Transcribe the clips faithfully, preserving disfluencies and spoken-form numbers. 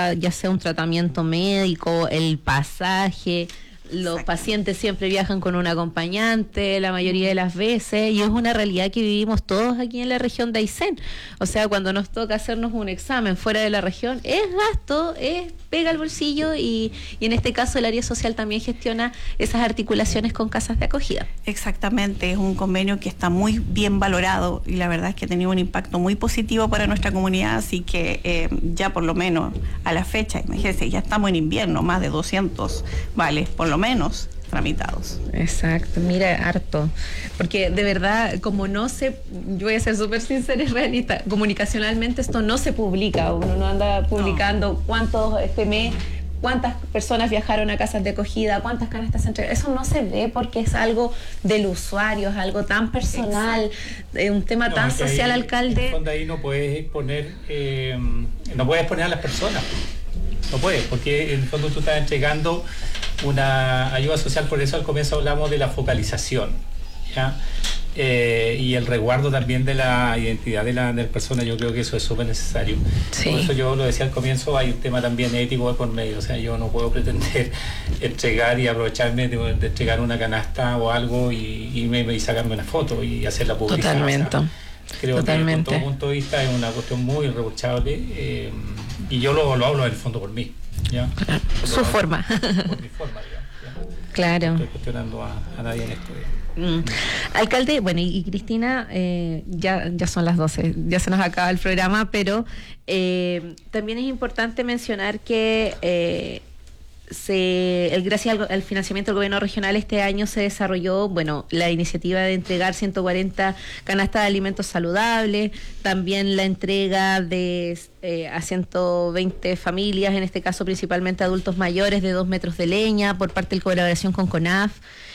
necesita ya sea un tratamiento médico, el pasaje. Los Exacto. pacientes siempre viajan con un acompañante la mayoría de las veces, y es una realidad que vivimos todos aquí en la región de Aysén. O sea, cuando nos toca hacernos un examen fuera de la región, es gasto, es pega al bolsillo, y, y en este caso el área social también gestiona esas articulaciones con casas de acogida. Exactamente, es un convenio que está muy bien valorado y la verdad es que ha tenido un impacto muy positivo para nuestra comunidad, así que eh, ya por lo menos a la fecha, imagínense, ya estamos en invierno, más de doscientos vales, por lo menos tramitados. Exacto, mira, harto, porque de verdad, como no se, yo voy a ser súper sincera y realista, comunicacionalmente esto no se publica, uno no anda publicando no. cuántos este mes, cuántas personas viajaron a casas de acogida, cuántas canastas se entregaron, eso no se ve porque es algo del usuario, es algo tan personal, eh, un tema no, tan social, ahí, alcalde. En ahí no puedes exponer, eh, no puedes exponer a las personas. No puedes, porque en el fondo tú estás entregando una ayuda social, por eso al comienzo hablamos de la focalización, ¿ya? Eh, y el resguardo también de la identidad de la, de la persona. Yo creo que eso es súper necesario. Sí. Por eso yo lo decía al comienzo, hay un tema también ético de por medio, o sea, yo no puedo pretender entregar y aprovecharme de, de entregar una canasta o algo y, y, me, y sacarme una foto y hacer la publicidad. Totalmente. O sea, creo Totalmente. que desde todo punto de vista es una cuestión muy irreprochable, eh, y yo lo, lo hablo en el fondo por mí, ¿ya? Claro. Su forma. Por mi forma, digamos, ¿ya? Claro. No estoy cuestionando a, a nadie en esto, mm. Alcalde, bueno, y, y Cristina, eh, ya, ya son las doce, ya se nos acaba el programa, pero eh, también es importante mencionar que eh, Se, el, gracias al, al financiamiento del gobierno regional este año se desarrolló, bueno, la iniciativa de entregar ciento cuarenta canastas de alimentos saludables, también la entrega de eh, a ciento veinte familias, en este caso principalmente adultos mayores, de dos metros de leña por parte de colaboración con CONAF,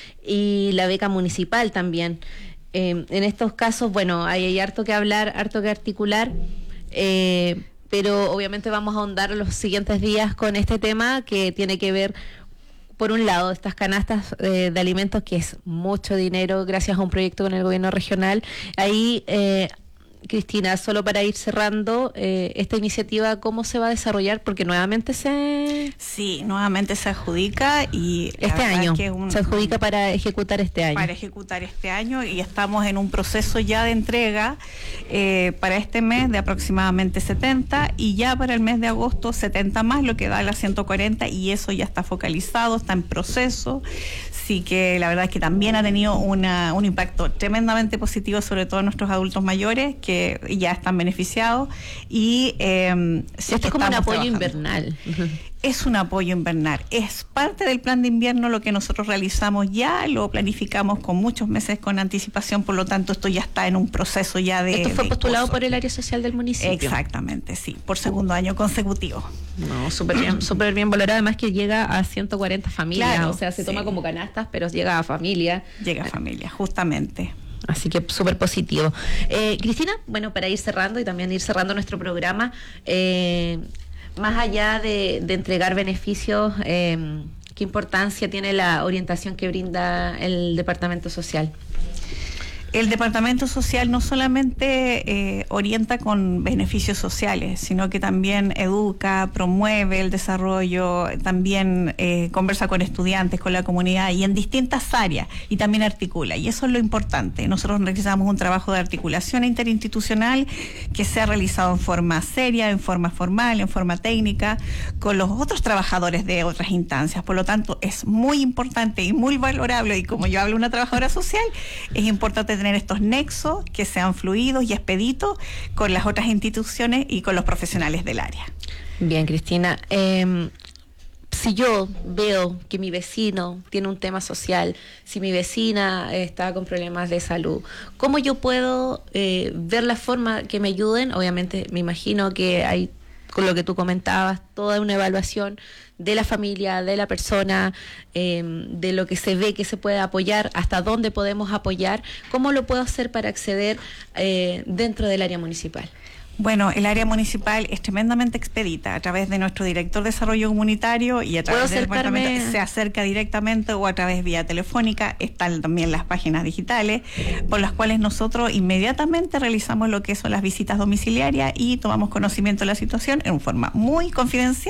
y la beca municipal también. Eh, en estos casos, bueno, hay, hay harto que hablar, harto que articular, eh, pero obviamente vamos a ahondar los siguientes días con este tema que tiene que ver, por un lado, estas canastas eh, de alimentos, que es mucho dinero gracias a un proyecto con el gobierno regional. Ahí, eh, Cristina, solo para ir cerrando, eh, esta iniciativa, ¿cómo se va a desarrollar? Porque nuevamente se... Sí, nuevamente se adjudica y... Este año, es que un, se adjudica para ejecutar este año. Para ejecutar este año, y estamos en un proceso ya de entrega eh, para este mes de aproximadamente setenta, y ya para el mes de agosto setenta más, lo que da las ciento cuarenta, y eso ya está focalizado, está en proceso. Sí, que la verdad es que también ha tenido una, un impacto tremendamente positivo, sobre todo en nuestros adultos mayores, que ya están beneficiados, y eh, sí, esto es como un apoyo trabajando. invernal. Es un apoyo invernal, es parte del plan de invierno lo que nosotros realizamos ya, lo planificamos con muchos meses con anticipación, por lo tanto esto ya está en un proceso ya de... Esto fue de postulado curso. por el área social del municipio. Exactamente, sí, por segundo año consecutivo. No, súper bien, súper bien valorado, además que llega a ciento cuarenta familias, claro, o sea, se sí. toma como canastas, pero llega a familia. Llega a familia, justamente. Así que súper positivo. Eh, Cristina, bueno, para ir cerrando y también ir cerrando nuestro programa, eh, más allá de, de entregar beneficios, eh, ¿qué importancia tiene la orientación que brinda el Departamento Social? El Departamento Social no solamente eh, orienta con beneficios sociales, sino que también educa, promueve el desarrollo, también eh, conversa con estudiantes, con la comunidad y en distintas áreas, y también articula, y eso es lo importante. Nosotros realizamos un trabajo de articulación interinstitucional que se ha realizado en forma seria, en forma formal, en forma técnica, con los otros trabajadores de otras instancias. Por lo tanto, es muy importante y muy valorable, y como yo hablo una trabajadora social, es importante tener estos nexos que sean fluidos y expeditos con las otras instituciones y con los profesionales del área. Bien, Cristina, eh, si yo veo que mi vecino tiene un tema social, si mi vecina está con problemas de salud, ¿cómo yo puedo eh, ver la forma que me ayuden? Obviamente me imagino que hay, con lo que tú comentabas, toda una evaluación de la familia, de la persona, eh, de lo que se ve que se puede apoyar, hasta dónde podemos apoyar. ¿Cómo lo puedo hacer para acceder eh, dentro del área municipal? Bueno, el área municipal es tremendamente expedita a través de nuestro director de desarrollo comunitario, y a través del departamento se acerca directamente o a través vía telefónica. Están también las páginas digitales por las cuales nosotros inmediatamente realizamos lo que son las visitas domiciliarias y tomamos conocimiento de la situación en forma muy confidencial